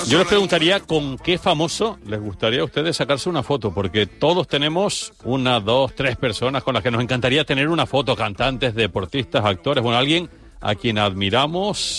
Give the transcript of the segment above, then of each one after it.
Yo les preguntaría con qué famoso les gustaría a ustedes sacarse una foto, porque todos tenemos una, dos, tres personas con las que nos encantaría tener una foto, cantantes, deportistas, actores, bueno, alguien a quien admiramos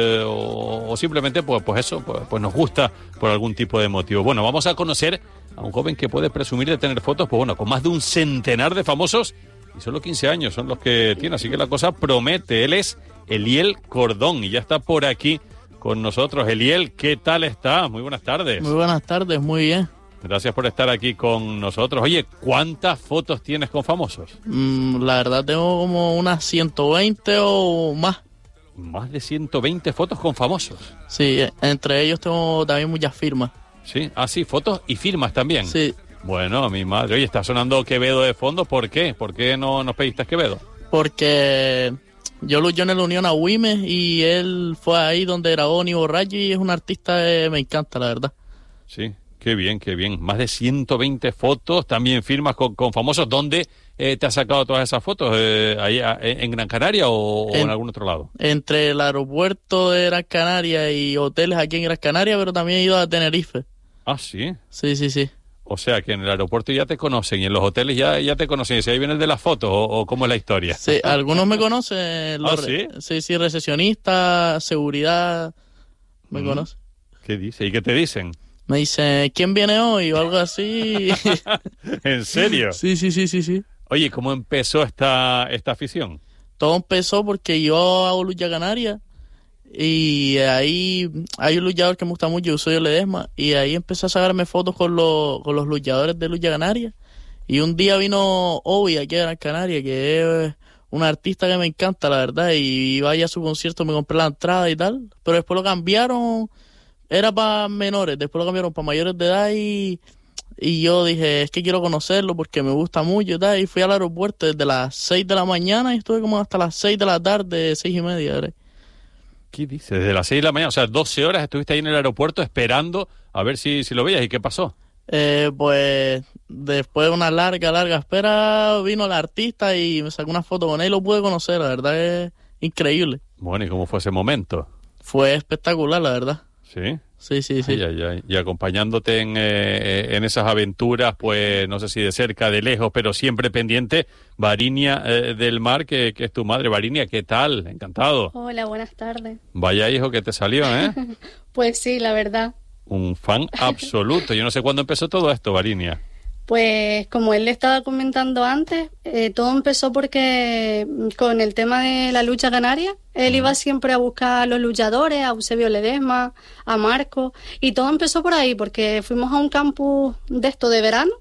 o simplemente pues nos gusta por algún tipo de motivo. Bueno, vamos a conocer a un joven que puede presumir de tener fotos, pues bueno, con más de un centenar de famosos y solo 15 años son los que tiene, así que la cosa promete. Él es Eliel Cordón y ya está por aquí con nosotros. Eliel, ¿qué tal está? Muy buenas tardes. Muy buenas tardes, muy bien. Gracias por estar aquí con nosotros. Oye, ¿cuántas fotos tienes con famosos? La verdad tengo como unas 120 o más. Más de 120 fotos con famosos. Sí, entre ellos tengo también muchas firmas. Sí, sí, fotos y firmas también. Sí. Bueno, mi madre. Oye, está sonando Quevedo de fondo. ¿Por qué? ¿Por qué no nos pediste a Quevedo? Porque yo luché en la Unión a Güimes y él fue ahí donde grabó Ni Borracho y es un artista que me encanta, la verdad. Sí, qué bien, qué bien. Más de 120 fotos, también firmas con famosos. ¿Dónde te has sacado todas esas fotos? ¿Ahí en Gran Canaria o en algún otro lado? Entre el aeropuerto de Gran Canaria y hoteles aquí en Gran Canaria, pero también he ido a Tenerife. ¿Ah, sí? Sí. O sea, que en el aeropuerto ya te conocen y en los hoteles ya te conocen. ¿Y si ahí viene el de las fotos o cómo es la historia? Sí, algunos me conocen. ¿Sí? Sí, recepcionista, seguridad, me conocen. ¿Qué dice? ¿Y qué te dicen? Me dicen, ¿quién viene hoy? O algo así. ¿En serio? Sí. Oye, ¿cómo empezó esta afición? Todo empezó porque yo hago lucha canaria y ahí hay un luchador que me gusta mucho, Eusebio Ledesma, y ahí empecé a sacarme fotos con los luchadores de lucha canaria. Y un día vino Obi aquí a Gran Canaria, que es un artista que me encanta, la verdad, y iba a su concierto, me compré la entrada y tal, pero después lo cambiaron, era para menores, después lo cambiaron para mayores de edad y yo dije, es que quiero conocerlo porque me gusta mucho y tal, y fui al aeropuerto desde las 6 de la mañana y estuve como hasta las 6 de la tarde, 6:30, ¿verdad? ¿Qué dices? Desde las 6 de la mañana, o sea, 12 horas estuviste ahí en el aeropuerto esperando a ver si lo veías. ¿Y qué pasó? Pues después de una larga espera vino el artista y me sacó una foto con él y lo pude conocer, la verdad es increíble. Bueno, ¿y cómo fue ese momento? Fue espectacular, la verdad. ¿Sí? Sí. Ay. Y acompañándote en esas aventuras, pues no sé si de cerca, de lejos, pero siempre pendiente, Varinia del Mar, que es tu madre. Varinia, ¿qué tal? Encantado. Hola, buenas tardes. Vaya hijo que te salió, ¿eh? Pues sí, la verdad. Un fan absoluto. Yo no sé cuándo empezó todo esto, Varinia. Pues como él le estaba comentando antes, todo empezó porque con el tema de la lucha canaria, él iba siempre a buscar a los luchadores, a Eusebio Ledesma, a Marco, y todo empezó por ahí, porque fuimos a un campus de esto de verano,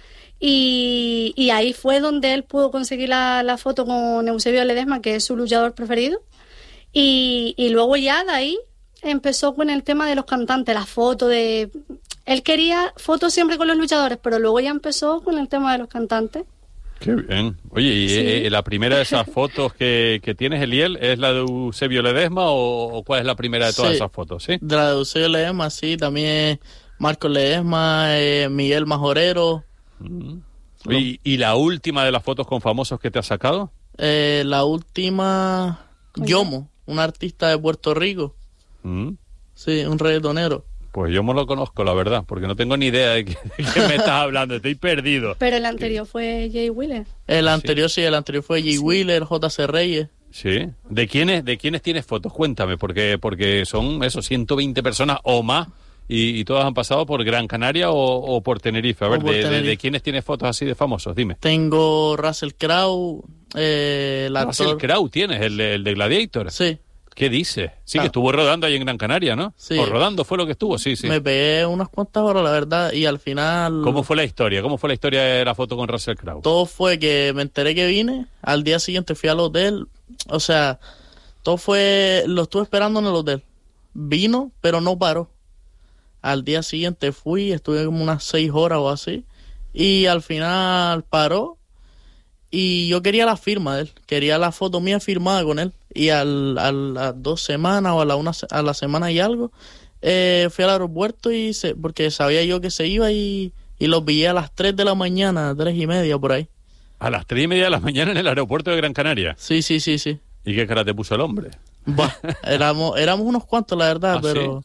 y ahí fue donde él pudo conseguir la foto con Eusebio Ledesma, que es su luchador preferido, y luego ya de ahí empezó con el tema de los cantantes, la foto de... Él quería fotos siempre con los luchadores, pero luego ya empezó con el tema de los cantantes. Qué bien. Oye, ¿y sí, la primera de esas fotos que tienes, Eliel, es la de Eusebio Ledesma o cuál es la primera de todas esas fotos? ¿Sí? De la de Eusebio Ledesma, sí, también Marcos Ledesma, Miguel Majorero. ¿Y la última de las fotos con famosos que te has sacado? La última, Yomo, un artista de Puerto Rico. Sí, un reggaetonero. Pues yo no lo conozco, la verdad, porque no tengo ni idea de qué me estás hablando, estoy perdido. Pero el anterior fue Jay Wheeler. El anterior fue Jay Wheeler, J.C. Reyes. Sí. ¿De quiénes tienes fotos? Cuéntame, porque son 120 personas o más y todas han pasado por Gran Canaria o por Tenerife. A ver, ¿de quiénes tienes fotos así de famosos? Dime. Tengo Russell Crowe, Russell Crowe tienes, el de Gladiator. Sí. ¿Qué dices? Sí, que estuvo rodando ahí en Gran Canaria, ¿no? Sí. O rodando fue lo que estuvo, sí. Me pegué unas cuantas horas, la verdad, y al final... ¿Cómo fue la historia? ¿Cómo fue la historia de la foto con Russell Crowe? Todo fue que me enteré que vine, al día siguiente fui al hotel, o sea, lo estuve esperando en el hotel. Vino, pero no paró. Al día siguiente fui, estuve como unas 6 horas o así, y al final paró. Y yo quería la firma de él, quería la foto mía firmada con él. Y a las 2 semanas o a la semana y algo, fui al aeropuerto porque sabía yo que se iba y los pillé a las 3 de la mañana, 3:30 por ahí. ¿A las 3:30 de la mañana en el aeropuerto de Gran Canaria? Sí. ¿Y qué cara te puso el hombre? Bah, éramos unos cuantos, la verdad, pero... ¿Sí?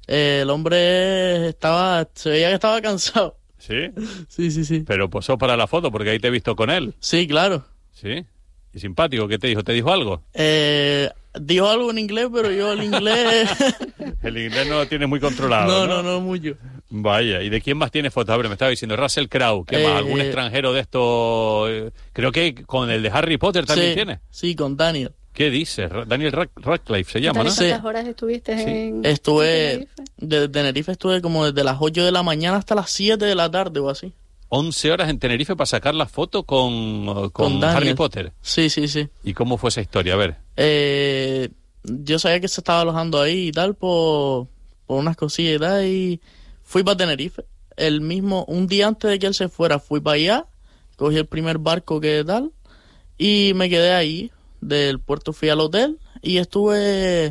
El hombre se veía que estaba cansado. ¿Sí? Sí. Pero posó para la foto porque ahí te he visto con él. Sí, claro. ¿Sí? ¿Y simpático? ¿Qué te dijo? ¿Te dijo algo? Dijo algo en inglés, pero yo el inglés... El inglés no lo tienes muy controlado, ¿no? No mucho. Vaya, ¿y de quién más tiene fotos? A ver, me estaba diciendo Russell Crowe. ¿Qué más? ¿Algún extranjero de estos? Creo que con el de Harry Potter también tiene. Sí, con Daniel. ¿Qué dices? Daniel Radcliffe se llama, ¿no? ¿Cuántas horas estuviste en Estuve, Tenerife? de Tenerife estuve como desde las 8 de la mañana hasta las 7 de la tarde o así. 11 horas en Tenerife para sacar la foto con Daniel. Harry Potter. Sí. ¿Y cómo fue esa historia? A ver. Yo sabía que se estaba alojando ahí y tal por unas cosillas y tal, y fui para Tenerife. Un día antes de que él se fuera, fui para allá, cogí el primer barco que tal, y me quedé ahí. Del puerto fui al hotel y estuve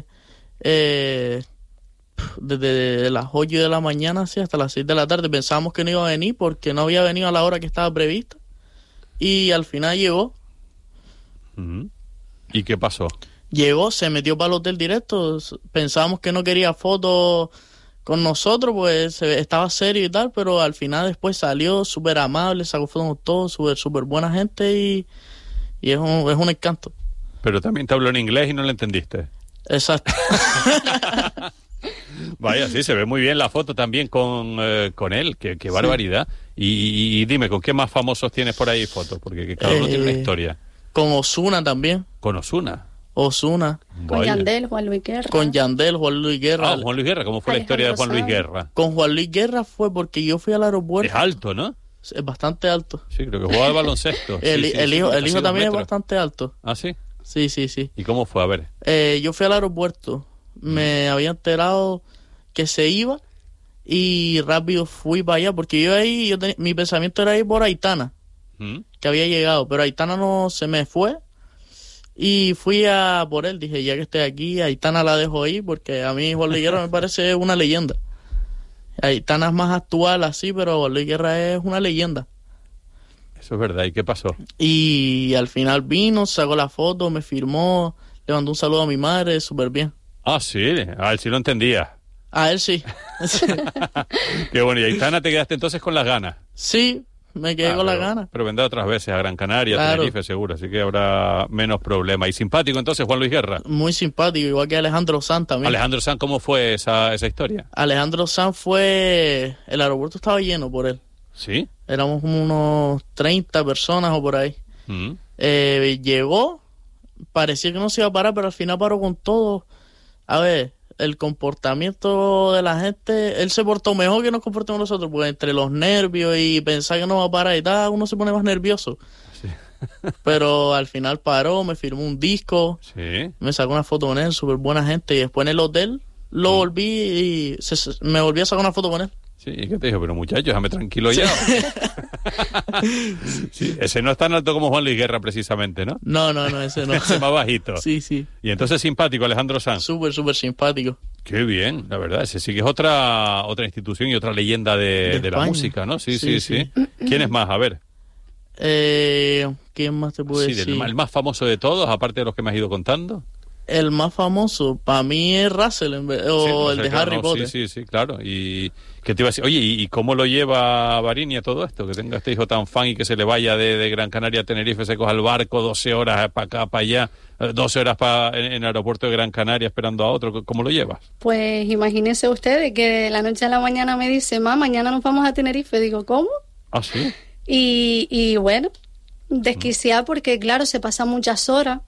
desde las 8 de la mañana hasta las 6 de la tarde. Pensábamos que no iba a venir porque no había venido a la hora que estaba prevista, y al final llegó. ¿Y qué pasó? Llegó, se metió para el hotel directo. Pensábamos que no quería fotos con nosotros, pues estaba serio y tal, pero al final después salió súper amable, sacó fotos con todos, súper buena gente, y es un encanto. Pero también te habló en inglés y no le entendiste. Exacto. Vaya, sí, se ve muy bien la foto también con él, qué barbaridad. Y dime, ¿con qué más famosos tienes por ahí fotos? Porque cada uno tiene una historia. Con Ozuna también. ¿Con Ozuna? Ozuna. Con Yandel, Juan Luis Guerra. Con Yandel, Juan Luis Guerra. Juan Luis Guerra, ¿cómo fue la historia de Juan Luis Guerra? Con Juan Luis Guerra fue porque yo fui al aeropuerto. Es alto, ¿no? Es bastante alto. Sí, creo que jugaba al baloncesto. El hijo también metros. es bastante alto. ¿Ah, sí? Sí. ¿Y cómo fue? A ver. Yo fui al aeropuerto, me había enterado que se iba y rápido fui para allá, porque mi pensamiento era ir por Aitana, que había llegado, pero Aitana no se me fue y fui a por él. Dije, ya que estoy aquí, Aitana la dejo ahí, porque a mí Juan Luis Guerra me parece una leyenda. Aitana es más actual así, pero Juan Luis Guerra es una leyenda. Eso es verdad. ¿Y qué pasó? Y al final vino, sacó la foto, me firmó, le mandó un saludo a mi madre, súper bien. Ah, sí, a él sí lo entendía. A él sí. Qué bueno. ¿Y Aitana te quedaste entonces con las ganas? Sí, me quedé con las ganas. Pero vendrá otras veces a Gran Canaria, claro. A Tenerife seguro, así que habrá menos problema. ¿Y simpático entonces Juan Luis Guerra? Muy simpático, igual que Alejandro Sanz también. Alejandro Sanz, ¿cómo fue esa historia? Alejandro Sanz el aeropuerto estaba lleno por él. ¿Sí? Éramos como unos 30 personas o por ahí. Llegó, parecía que no se iba a parar, pero al final paró con todo. A ver, el comportamiento de la gente, él se portó mejor que nos comportamos nosotros, porque entre los nervios y pensar que no va a parar y tal, uno se pone más nervioso. Sí. Pero al final paró, me firmó un disco, me sacó una foto con él, súper buena gente, y después en el hotel lo volví y me volví a sacar una foto con él. Sí, ¿y qué te dijo? Pero muchachos, déjame tranquilo ya. Sí, ese no es tan alto como Juan Luis Guerra precisamente, ¿no? No, ese no. Ese más bajito. Sí. Y entonces simpático Alejandro Sanz. Súper simpático. Qué bien, la verdad. Ese sí que es otra institución y otra leyenda de la música, ¿no? Sí. ¿Quién es más? A ver. ¿Quién más te puede decir? El más famoso de todos, aparte de los que me has ido contando. El más famoso, para mí, es Russell, el de Harry Potter. Sí, claro. ¿Y qué te iba a decir? Oye, ¿y cómo lo lleva Barini a todo esto? Que tenga este hijo tan fan y que se le vaya de Gran Canaria a Tenerife, se coja el barco 12 horas para acá, para allá, 12 horas en el aeropuerto de Gran Canaria esperando a otro. ¿Cómo lo llevas? Pues imagínense ustedes que de la noche a la mañana me dice, mañana nos vamos a Tenerife. Digo, ¿cómo? Ah, sí. Y bueno, desquiciada porque, claro, se pasan muchas horas.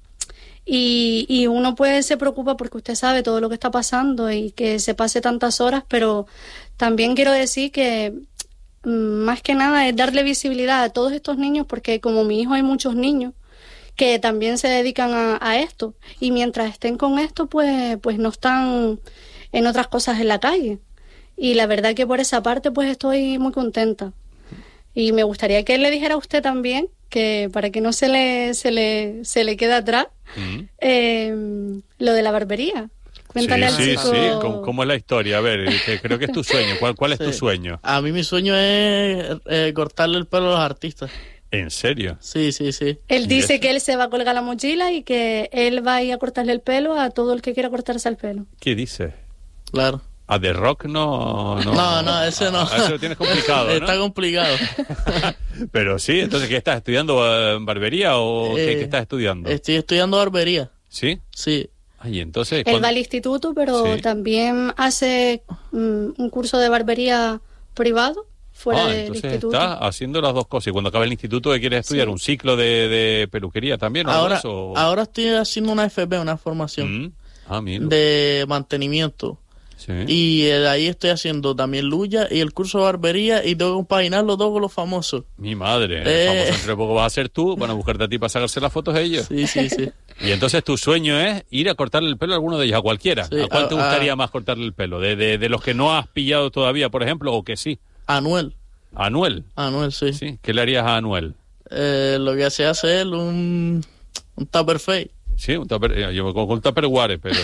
Y uno pues se preocupa porque usted sabe todo lo que está pasando y que se pase tantas horas, pero también quiero decir que más que nada es darle visibilidad a todos estos niños, porque como mi hijo hay muchos niños que también se dedican a esto, y mientras estén con esto pues no están en otras cosas en la calle, y la verdad que por esa parte pues estoy muy contenta. Y me gustaría que él le dijera a usted también, que para que no se le quede atrás, lo de la barbería. Cuéntale al chico. Sí. ¿Cómo es la historia? A ver, que creo que es tu sueño. ¿Cuál es tu sueño? A mí mi sueño es cortarle el pelo a los artistas. ¿En serio? Sí. Él dice que él se va a colgar la mochila y que él va a ir a cortarle el pelo a todo el que quiera cortarse el pelo. ¿Qué dice? Claro. A The Rock no. No, ese no. Eso lo tienes complicado, ¿no? Está complicado. Pero sí, entonces, ¿qué estás estudiando? ¿Barbería o qué estás estudiando? Estoy estudiando barbería. ¿Sí? Sí. Ay, entonces... Él va al instituto, pero Sí. también hace un curso de barbería privado fuera del entonces instituto. estás haciendo las dos cosas. Y cuando acabe el instituto, ¿qué quieres estudiar? Sí. ¿Un ciclo de peluquería también? ¿O algo de eso? Ahora estoy haciendo una FP, una formación Mira. de mantenimiento. Sí. Y de ahí estoy haciendo también lucha y el curso de barbería y tengo que compaginarlo todo con los famosos. Mi madre, el famoso entre poco vas a ser tú, van a buscarte a ti para sacarse las fotos ellos. Sí. Y entonces tu sueño es ir a cortarle el pelo a alguno de ellos, a cualquiera. Sí, ¿A cuál te gustaría más cortarle el pelo? ¿De los que no has pillado todavía, por ejemplo, o que sí? Anuel, ¿A Anuel? sí. ¿Sí? ¿Qué le harías a Anuel? Lo que hace es él, un tupper fake. Sí, un tupper, yo con un Tupperware, pero...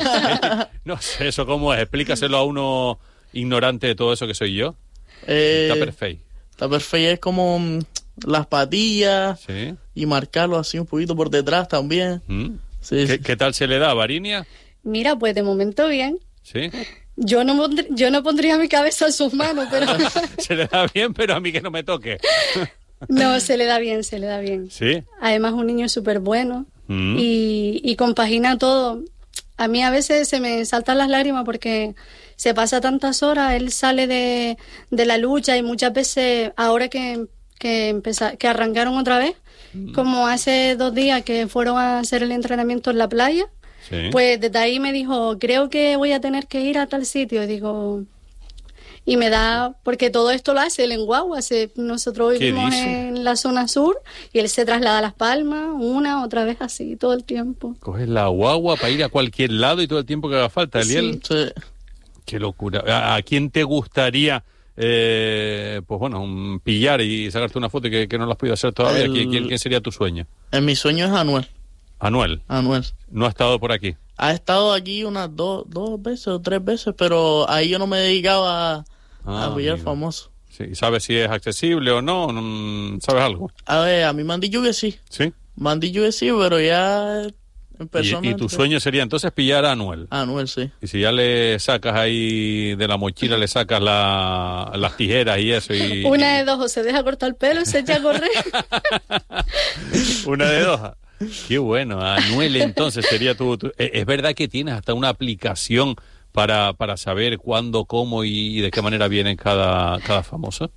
no sé, ¿eso cómo es? Explícaselo a uno ignorante de todo eso que soy yo. Tupper fake. Tupper fake es como las patillas Sí. y marcarlo así un poquito por detrás también. Sí, sí. ¿Qué tal se le da, Varinia? Mira, pues de momento bien. ¿Sí? Yo no pondría mi cabeza en sus manos, pero Se le da bien, pero a mí que no me toque. no, se le da bien, se le da bien. ¿Sí? Además, un niño súper bueno y compagina todo. A mí a veces se me saltan las lágrimas porque se pasa tantas horas, él sale de la lucha y muchas veces, ahora que arrancaron otra vez, como hace 2 días que fueron a hacer el entrenamiento en la playa, Sí. pues desde ahí me dijo, creo que voy a tener que ir a tal sitio. Y me da, porque todo esto lo hace él en guagua. Nosotros ¿Qué vivimos dice? en la zona sur y él se traslada a Las Palmas, otra vez así, todo el tiempo. Coges la guagua para ir a cualquier lado y todo el tiempo que haga falta, Eliel. Sí. Qué locura. ¿A quién te gustaría, pues bueno, pillar y sacarte una foto que no lo has podido hacer todavía? ¿Quién sería tu sueño? Mi sueño es Anuel. Anuel. No ha estado por aquí. Ha estado aquí unas 2 veces o 3 veces, pero ahí yo no me dedicaba a pillar amigo. famoso. Sí. ¿Sabes si es accesible o no? ¿Sabes algo? A ver, a mí me han dicho que sí. Sí. Me han dicho que sí, pero ya en persona. ¿Y tu sueño sería entonces pillar a Anuel? Anuel, sí. Y si ya le sacas ahí de la mochila, le sacas las tijeras y eso. Una de dos, o se deja cortar el pelo y se echa a correr. Una de dos. Qué bueno, Anuel entonces sería tu... ¿Es verdad que tienes hasta una aplicación para saber cuándo, cómo y de qué manera viene cada famoso?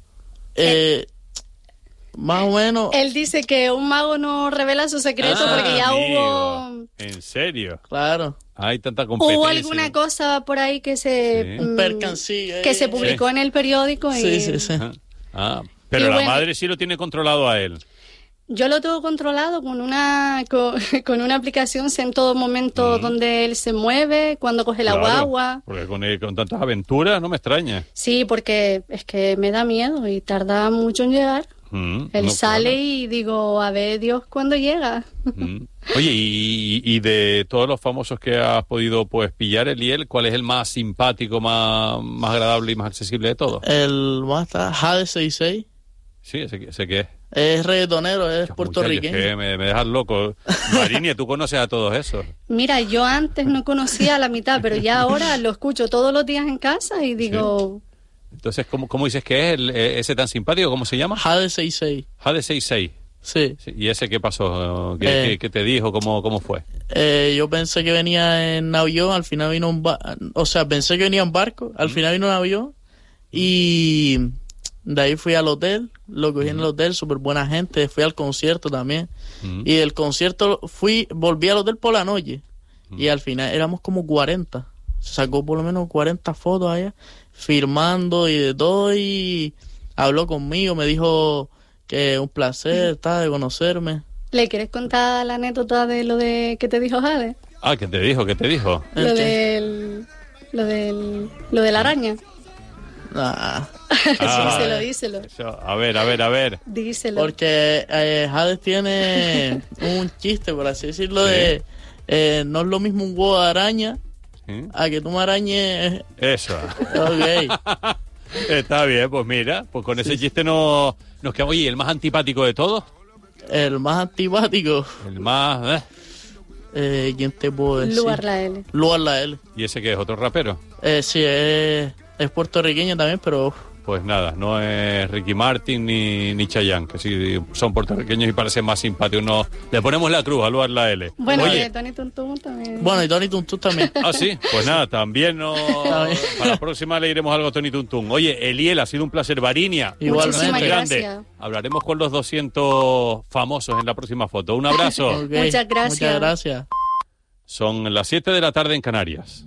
Más o menos. Él dice que un mago no revela su secreto porque ya amigo. hubo... ¿En serio? Claro. Hay tanta competencia. Hubo alguna cosa por ahí que se... Sí. Un percancillo. que se publicó en el periódico y... Sí. Pero Y la bueno. madre sí lo tiene controlado a él. Yo lo tengo controlado con una aplicación, sé en todo momento dónde él se mueve, cuando coge la Claro, guagua. Porque con tantas aventuras no me extraña. Sí, porque es que me da miedo y tarda mucho en llegar. Él sale y digo, a ver Dios cuándo llega. Oye, y de todos los famosos que has podido pues pillar, Eliel, ¿cuál es el más simpático, más agradable y más accesible de todos? El más está Jade 66. Sí, ese que es. Es reggaetonero, es Muchachos, puertorriqueño. que me dejas loco. Marinia, ¿tú conoces a todos esos? Mira, yo antes no conocía a la mitad, pero ya ahora lo escucho todos los días en casa y digo... Entonces, ¿cómo dices que es ese tan simpático? ¿Cómo se llama? Jade 66. Jade 66. Sí. Sí, ¿y ese qué pasó? ¿Qué te dijo? ¿Cómo fue? Yo pensé que venía en avión, al final vino pensé que venía en barco, al final vino en avión y de ahí fui al hotel, lo cogí en el hotel, súper buena gente, fui al concierto también y del concierto volví al hotel por la noche y al final éramos como 40, sacó por lo menos 40 fotos allá, firmando y de todo y habló conmigo, me dijo que un placer de conocerme. ¿Le quieres contar la anécdota de lo de que te dijo Jade? Ah, ¿qué te dijo? Lo de la araña. Díselo. Eso, a ver. Díselo. Porque Jade tiene un chiste, por así decirlo, Sí. de no es lo mismo un huevo de araña ¿Sí? a que tú me arañes. Eso. Ok. Está bien, pues mira, pues con ese chiste nos quedamos. Oye, ¿el más antipático de todos? El más antipático. El más... ¿Quién te puedo decir? Lugar la L. Lugar la L. ¿Y ese qué es? ¿Otro rapero? Sí, es puertorriqueño también, pero... Pues nada, no es Ricky Martin ni Chayanne, que sí son puertorriqueños y parecen más simpáticos. No, le ponemos la cruz a Lugar la L. Bueno, Oye, Tony Tuntún también. Bueno, y Tony Tuntún también. Ah, sí, pues nada, también no. Para la próxima le iremos algo a Tony Tuntún. Oye, Eliel, ha sido un placer. Varinia, Igualmente. muy grande. Gracias. Hablaremos con los 200 famosos en la próxima foto. Un abrazo. Okay. Muchas gracias. Muchas gracias. Son las 7 de la tarde en Canarias.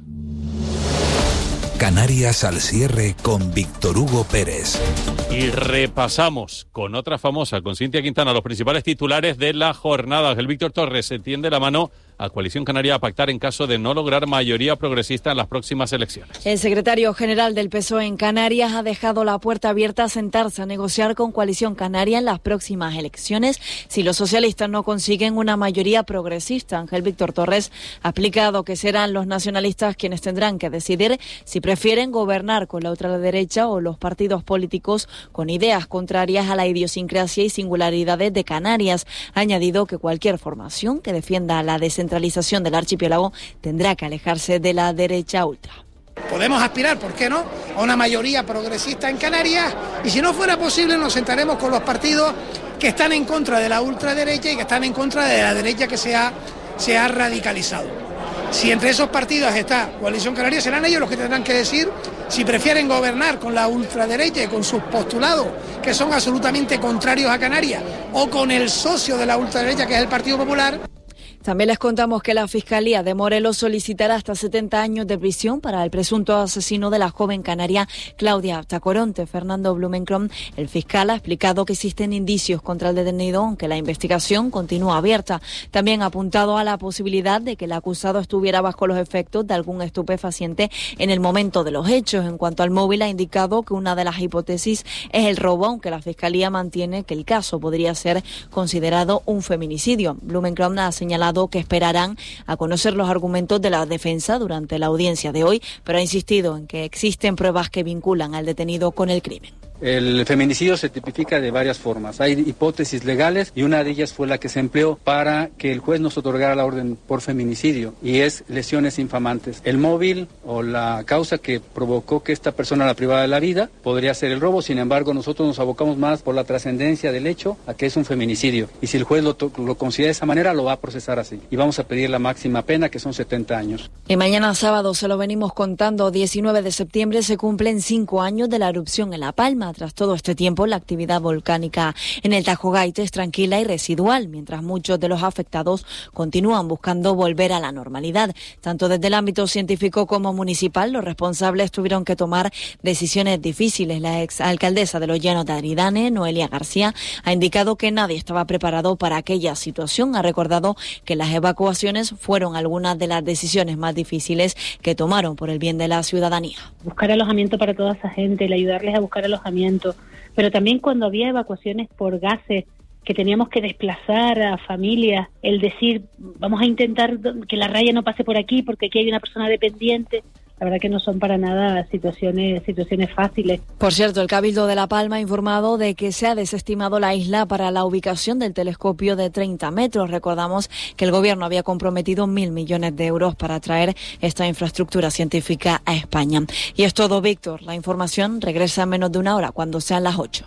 Canarias al cierre con Víctor Hugo Pérez. Y repasamos con otra famosa, con Cintia Quintana, los principales titulares de la jornada. El Víctor Torres se tiende la mano a Coalición Canaria a pactar en caso de no lograr mayoría progresista en las próximas elecciones. El secretario general del PSOE en Canarias ha dejado la puerta abierta a sentarse a negociar con Coalición Canaria en las próximas elecciones si los socialistas no consiguen una mayoría progresista. Ángel Víctor Torres ha explicado que serán los nacionalistas quienes tendrán que decidir si prefieren gobernar con la ultraderecha o los partidos políticos con ideas contrarias a la idiosincrasia y singularidades de Canarias. Ha añadido que cualquier formación que defienda la descentralización del archipiélago tendrá que alejarse de la derecha ultra. Podemos aspirar, ¿por qué no?, a una mayoría progresista en Canarias, y si no fuera posible nos sentaremos con los partidos que están en contra de la ultraderecha y que están en contra de la derecha que se ha radicalizado. Si entre esos partidos está Coalición Canaria, serán ellos los que tendrán que decir si prefieren gobernar con la ultraderecha y con sus postulados, que son absolutamente contrarios a Canarias, o con el socio de la ultraderecha, que es el Partido Popular. También les contamos que la Fiscalía de Morelos solicitará hasta 70 años de prisión para el presunto asesino de la joven canaria Claudia Tacoronte. Fernando Blumenkron, el fiscal, ha explicado que existen indicios contra el detenido, aunque la investigación continúa abierta. También ha apuntado a la posibilidad de que el acusado estuviera bajo los efectos de algún estupefaciente en el momento de los hechos. En cuanto al móvil, ha indicado que una de las hipótesis es el robo, aunque la Fiscalía mantiene que el caso podría ser considerado un feminicidio. Blumenkron ha señalado que esperarán a conocer los argumentos de la defensa durante la audiencia de hoy, pero ha insistido en que existen pruebas que vinculan al detenido con el crimen. El feminicidio se tipifica de varias formas. Hay hipótesis legales y una de ellas fue la que se empleó para que el juez nos otorgara la orden por feminicidio, y es lesiones infamantes. El móvil o la causa que provocó que esta persona la privara de la vida podría ser el robo. Sin embargo, nosotros nos abocamos más por la trascendencia del hecho a que es un feminicidio, y si el juez lo considera de esa manera, lo va a procesar así, y vamos a pedir la máxima pena, que son 70 años. Y mañana sábado, se lo venimos contando, 19 de septiembre, se cumplen 5 años de la erupción en La Palma. Tras todo este tiempo, la actividad volcánica en el Tajo Gaite es tranquila y residual, mientras muchos de los afectados continúan buscando volver a la normalidad. Tanto desde el ámbito científico como municipal, los responsables tuvieron que tomar decisiones difíciles. La exalcaldesa de Los Llanos de Aridane, Noelia García, ha indicado que nadie estaba preparado para aquella situación. Ha recordado que las evacuaciones fueron algunas de las decisiones más difíciles que tomaron por el bien de la ciudadanía. Buscar alojamiento para toda esa gente, el ayudarles a buscar alojamiento, pero también cuando había evacuaciones por gases, que teníamos que desplazar a familias, el decir, vamos a intentar que la raya no pase por aquí porque aquí hay una persona dependiente. La verdad que no son para nada situaciones fáciles. Por cierto, el Cabildo de La Palma ha informado de que se ha desestimado la isla para la ubicación del telescopio de 30 metros. Recordamos que el Gobierno había comprometido 1.000 millones de euros para traer esta infraestructura científica a España. Y es todo, Víctor. La información regresa en menos de una hora, cuando sean las 8.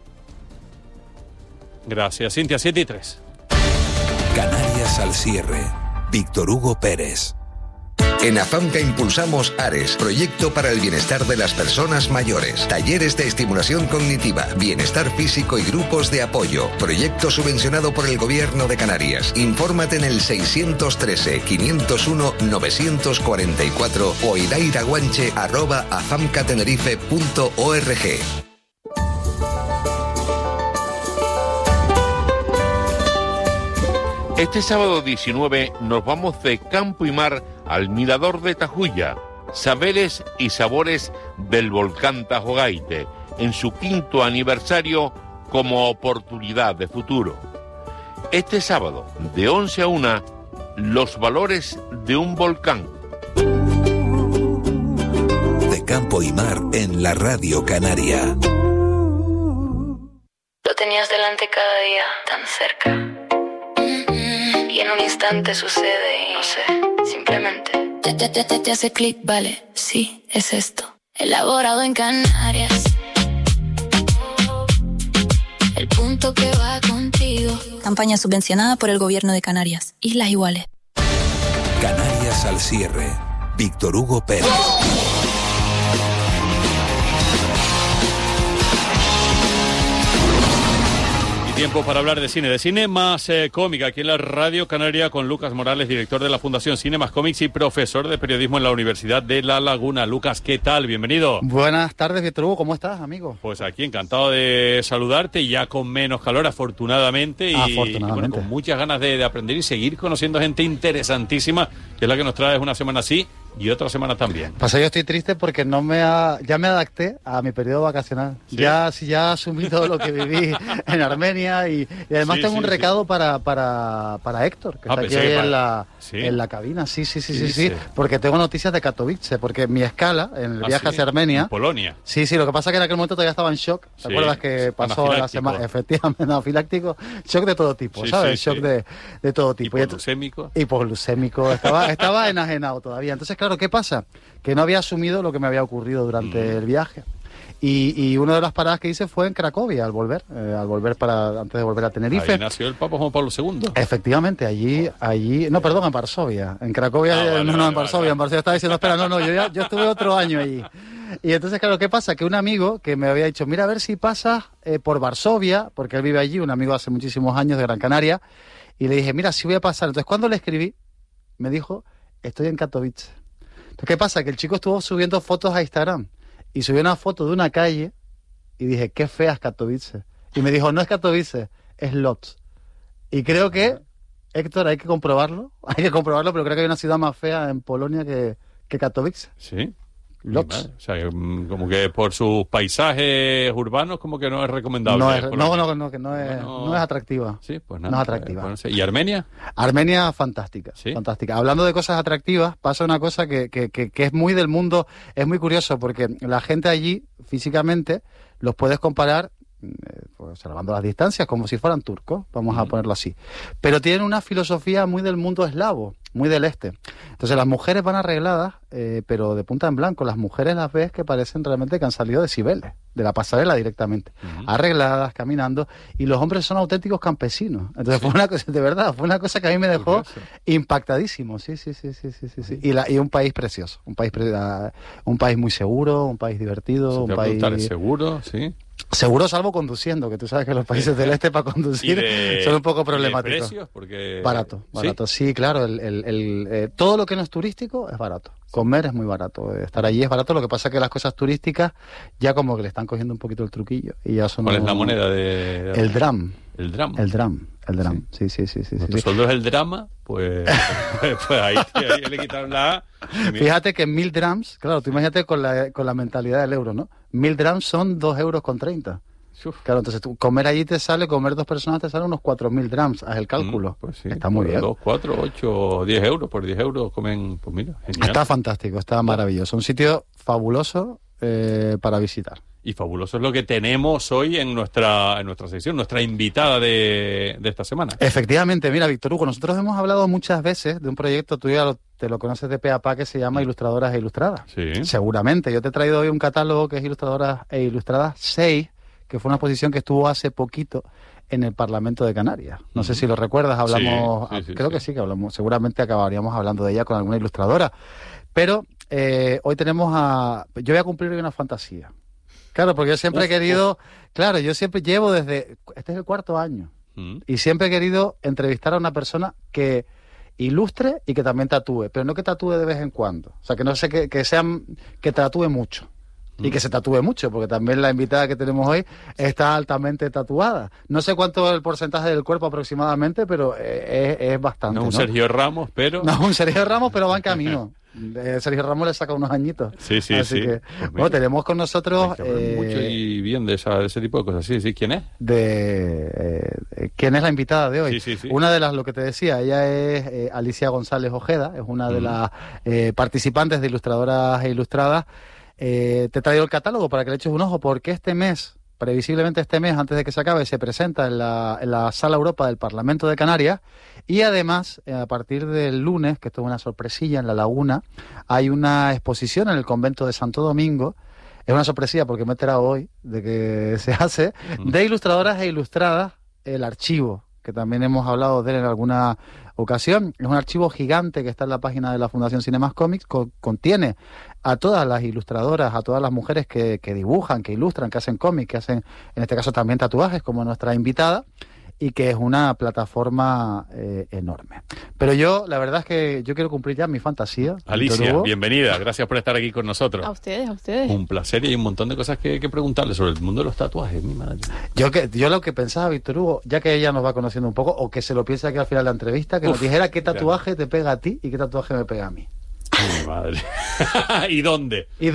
Gracias, Cintia. 7:03. Canarias al cierre. Víctor Hugo Pérez. En AFAMCA impulsamos ARES, Proyecto para el Bienestar de las Personas Mayores. Talleres de estimulación cognitiva, bienestar físico y grupos de apoyo. Proyecto subvencionado por el Gobierno de Canarias. Infórmate en el 613-501-944 o idairaguanche@afamcatenerife.org. Este sábado 19 nos vamos de campo y mar al Mirador de Tajuya, saberes y sabores del volcán Tajo Gaite, en su 5º aniversario como oportunidad de futuro. Este sábado, de 11 a 1, los valores de un volcán. De campo y mar en la Radio Canaria. Lo tenías delante cada día, tan cerca. Y y en un instante sucede y no sé, simplemente te hace clic, vale, sí, es esto. Elaborado en Canarias, el punto que va contigo. Campaña subvencionada por el Gobierno de Canarias. Islas Iguales. Canarias al cierre. Víctor Hugo Pérez. Tiempo para hablar de cine más cómic, aquí en la Radio Canaria con Lucas Morales, director de la Fundación Cine Más Cómics y profesor de periodismo en la Universidad de La Laguna. Lucas, ¿qué tal? Bienvenido. Buenas tardes, Víctor Hugo, ¿cómo estás, amigo? Pues aquí encantado de saludarte, ya con menos calor, afortunadamente, y bueno, con muchas ganas de aprender y seguir conociendo gente interesantísima, que es la que nos traes una semana así y otra semana también. Pasa, yo estoy triste porque ya me adapté a mi periodo vacacional. ¿Sí? Ya asumí todo lo que viví en Armenia y además tengo un recado para Héctor, que está aquí en la cabina. Sí, porque tengo noticias de Katowice, porque mi escala en el viaje hacia Armenia... En Polonia. Sí, lo que pasa es que en aquel momento todavía estaba en shock. ¿Te acuerdas que pasó la semana? Efectivamente, anafiláctico. Shock de todo tipo, ¿sabes? Shock de todo tipo. Hipoglucémico. Hipoglucémico. Estaba enajenado todavía. Entonces, claro, ¿qué pasa? Que no había asumido lo que me había ocurrido durante el viaje. Y una de las paradas que hice fue en Cracovia, al volver antes de volver a Tenerife. Ahí nació el Papa Juan Pablo II. Efectivamente, en Varsovia. En Cracovia, en Varsovia. En Varsovia estaba diciendo, espera, yo estuve otro año allí. Y entonces, claro, ¿qué pasa? Que un amigo que me había dicho, mira, a ver si pasas por Varsovia, porque él vive allí, un amigo hace muchísimos años de Gran Canaria, y le dije, mira, sí voy a pasar. Entonces, cuando le escribí, me dijo, estoy en Katowice. Entonces, ¿qué pasa? Que el chico estuvo subiendo fotos a Instagram y subió una foto de una calle y dije, qué fea es Katowice. Y me dijo, no es Katowice, es Łódź. Y creo que, Héctor, hay que comprobarlo, pero creo que hay una ciudad más fea en Polonia que Katowice. Sí. Łódź. O sea, como que por sus paisajes urbanos como que no es recomendable. No es atractiva. Sí, pues nada. No es atractiva. ¿Y Armenia? Armenia, fantástica. ¿Sí? Fantástica. Hablando de cosas atractivas, pasa una cosa que es muy del mundo, es muy curioso, porque la gente allí, físicamente, los puedes comparar, observando las distancias, como si fueran turcos, vamos a ponerlo así. Pero tienen una filosofía muy del mundo eslavo, muy del este. Entonces las mujeres van arregladas, pero de punta en blanco. Las mujeres las ves que parecen realmente que han salido de Cibeles, de la pasarela directamente. Arregladas, caminando, y los hombres son auténticos campesinos. Entonces fue una cosa que a mí me dejó impactadísimo. Sí. Y un país precioso, un país muy seguro, un país divertido, un país... seguro, sí. Seguro, salvo conduciendo, que tú sabes que los países del este para conducir son un poco problemáticos. ¿De precios? Porque... Barato. Sí, claro. Todo lo que no es turístico es barato. Comer es muy barato. Estar allí es barato. Lo que pasa es que las cosas turísticas ya como que le están cogiendo un poquito el truquillo. Y ya son... ¿Cuál es la moneda de...? El dram. ¿El dram? El dram. Sí. ¿Tu sueldo es el drama? Pues ahí le quitaron la A. Fíjate que 1.000 drams, claro, tú imagínate con la mentalidad del euro, ¿no? 1.000 drams son 2,30 €. Claro, entonces comer allí comer 2 personas te sale unos 4.000 drams, haz el cálculo. Pues sí, está muy bien. 2, 4, 8, 10 euros, por 10 euros comen, pues mira, genial. Está fantástico, está maravilloso, un sitio fabuloso para visitar. Y fabuloso es lo que tenemos hoy en nuestra sección, nuestra invitada de esta semana. Efectivamente, mira, Víctor Hugo, nosotros hemos hablado muchas veces de un proyecto, tú ya te lo conoces de pe a pa, que se llama Ilustradoras e Ilustradas. Sí. Seguramente. Yo te he traído hoy un catálogo que es Ilustradoras e Ilustradas 6, que fue una exposición que estuvo hace poquito en el Parlamento de Canarias. No sé si lo recuerdas, hablamos... Creo que sí que hablamos. Seguramente acabaríamos hablando de ella con alguna ilustradora. Pero hoy yo voy a cumplir hoy una fantasía. Claro, porque yo siempre he querido... Claro, yo siempre llevo desde... Este es el 4º año. Y siempre he querido entrevistar a una persona que ilustre y que también tatúe. Pero no que tatúe de vez en cuando. O sea, que no sé, que tatúe mucho. Y que se tatúe mucho, porque también la invitada que tenemos hoy está altamente tatuada. No sé cuánto es el porcentaje del cuerpo aproximadamente, pero es bastante. No un Sergio Ramos, pero... No un Sergio Ramos, pero va en camino. Sergio Ramos le saca unos añitos. Sí. Así que, bueno, tenemos con nosotros... mucho y bien de ese tipo de cosas. Sí. ¿Quién es? ¿Quién es la invitada de hoy? Sí. Una de lo que te decía, ella es Alicia González Ojeda, es una de las participantes de Ilustradoras e Ilustradas. Te he traído el catálogo para que le eches un ojo, porque este mes previsiblemente este mes, antes de que se acabe, se presenta en la Sala Europa del Parlamento de Canarias, y además, a partir del lunes, que esto es una sorpresilla, en La Laguna, hay una exposición en el convento de Santo Domingo. Es una sorpresilla porque me he enterado hoy de que se hace, de ilustradoras e ilustradas, el archivo, que también hemos hablado de él en alguna ocasión. Es un archivo gigante que está en la página de la Fundación Cinemas Comics, contiene a todas las ilustradoras, a todas las mujeres que dibujan, que ilustran, que hacen cómics, que hacen, en este caso también tatuajes, como nuestra invitada, y que es una plataforma enorme. Pero yo, la verdad es que yo quiero cumplir ya mi fantasía. Alicia, bienvenida, gracias por estar aquí con nosotros. A ustedes. Un placer, y hay un montón de cosas que preguntarle sobre el mundo de los tatuajes, mi madre. Yo lo que pensaba, Víctor Hugo, ya que ella nos va conociendo un poco, o que se lo piensa aquí al final de la entrevista, que nos dijera qué tatuaje te pega a ti y qué tatuaje me pega a mí. Mi madre. ¿Y dónde? ¿Y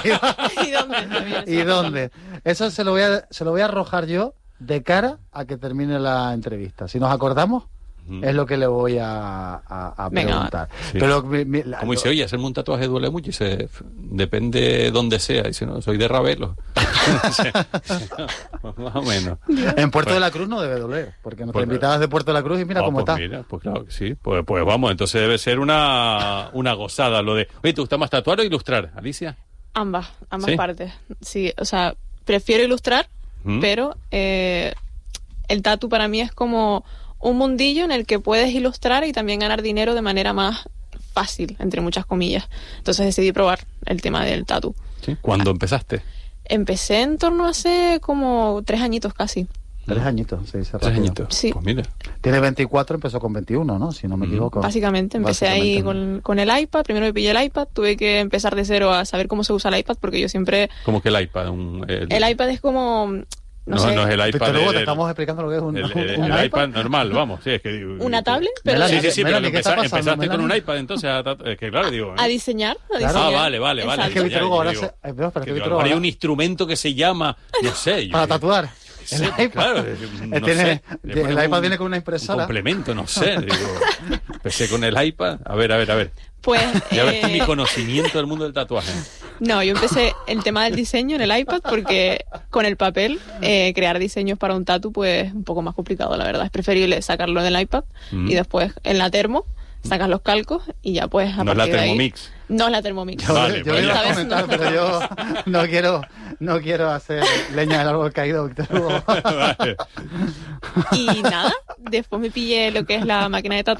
dónde? Eso se lo voy a arrojar yo de cara a que termine la entrevista. Si nos acordamos, es lo que le voy a preguntar. Sí. Pero como dice, oye, hacerme un tatuaje duele mucho, y depende dónde sea. Dice, no, soy de Ravelo. Más o menos. En Puerto de la Cruz no debe doler, porque nuestra invitada es de Puerto de la Cruz y mira cómo está. Mira, pues claro que sí. Pues vamos, entonces debe ser una gozada lo de... Oye, ¿te gusta más tatuar o ilustrar, Alicia? Ambas ¿Sí? partes. Sí, o sea, prefiero ilustrar, pero el tatu para mí es como un mundillo en el que puedes ilustrar y también ganar dinero de manera más fácil, entre muchas comillas. Entonces decidí probar el tema del tatu. ¿Sí? ¿Cuándo empezaste? Empecé en torno a hace como 3 añitos casi. 3 añitos, se dice 3 añitos. Sí. Pues mira. Tiene 24, empezó con 21, ¿no? Si no me equivoco. Básicamente, empecé ahí con el iPad. Primero me pillé el iPad, tuve que empezar de cero a saber cómo se usa el iPad, porque yo siempre... ¿Cómo que el iPad? El iPad es como... No sé. No es el iPad. Luego te estamos explicando lo que es un el iPad normal, vamos. Sí, es que, ¿una tablet? Pero sí, pero empezaste con un iPad, entonces, que claro, digo... A diseñar. Ah, vale. Es que Víctor Hugo ahora hay un instrumento que se llama, no sé... Para tatuar. El iPad. Claro, el iPad viene con una impresora. Un complemento, no sé. Digo, empecé con el iPad. A ver. Pues... Ya ves mi conocimiento del mundo del tatuaje. No, yo empecé el tema del diseño en el iPad porque con el papel crear diseños para un tatu pues un poco más complicado, la verdad. Es preferible sacarlo en el iPad y después en la termo sacas los calcos y ya pues a no es la Thermomix. No es la Thermomix. Yo iba a comentar, pero yo no quiero hacer leña del árbol caído, Víctor Hugo. Y nada, después me pillé lo que es la máquina de tatuaje.